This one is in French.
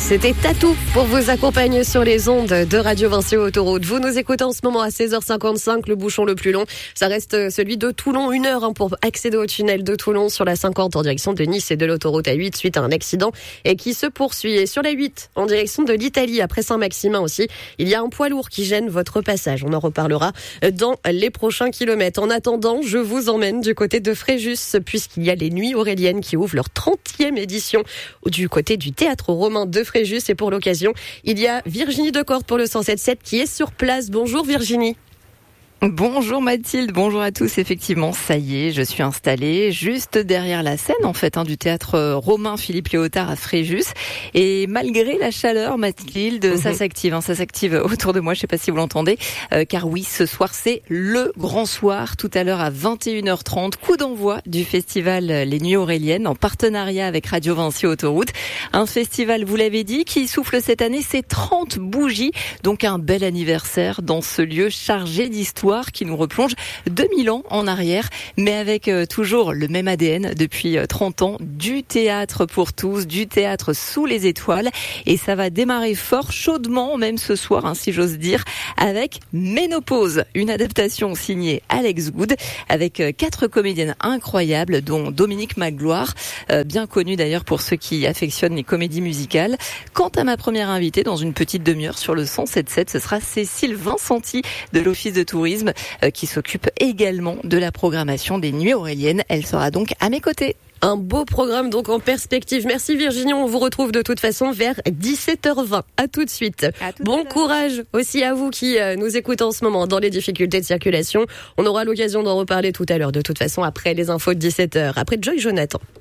C'était Tatou pour vous accompagner sur les ondes de Radio Vinci Autoroute. Vous nous écoutez en ce moment à 16h55, le bouchon le plus long. Ça reste celui de Toulon, 1 heure pour accéder au tunnel de Toulon sur la 50 en direction de Nice et de l'autoroute A8 suite à un accident et qui se poursuit. Et sur la 8 en direction de l'Italie après Saint-Maximin aussi, il y a un poids lourd qui gêne votre passage. On en reparlera dans les prochains kilomètres. En attendant, je vous emmène du côté de Fréjus puisqu'il y a les Nuits Auréliennes qui ouvrent leur 30e édition du côté du théâtre romain de Fréjus. Et pour l'occasion, il y a Virginie Decorte pour le 107.7 qui est sur place. Bonjour Virginie. Bonjour Mathilde, bonjour à tous. Effectivement, ça y est, je suis installée juste derrière la scène du théâtre romain Philippe Léotard à Fréjus. Et malgré la chaleur, Mathilde, ça s'active autour de moi. Je sais pas si vous l'entendez, car oui, ce soir c'est le grand soir. Tout à l'heure à 21h30, coup d'envoi du festival Les Nuits Auréliennes en partenariat avec Radio Vinci Autoroute. Un festival, vous l'avez dit, qui souffle cette année ses 30 bougies. Donc un bel anniversaire dans ce lieu chargé d'histoire qui nous replonge 2000 ans en arrière, mais avec toujours le même ADN depuis 30 ans, du théâtre pour tous, du théâtre sous les étoiles, et ça va démarrer fort chaudement, même ce soir, si j'ose dire, avec Ménopause, une adaptation signée Alex Good, avec 4 comédiennes incroyables, dont Dominique Magloire, bien connue d'ailleurs pour ceux qui affectionnent les comédies musicales. Quant à ma première invitée, dans une petite demi-heure sur le 107.7, ce sera Cécile Vincenti de l'Office de tourisme, qui s'occupe également de la programmation des Nuits Auréliennes. Elle sera donc à mes côtés. Un beau programme donc en perspective. Merci Virginie, on vous retrouve de toute façon vers 17h20. À tout de suite. Bon courage aussi à vous qui nous écoutez en ce moment dans les difficultés de circulation. On aura l'occasion d'en reparler tout à l'heure de toute façon après les infos de 17h. Après Joy Jonathan.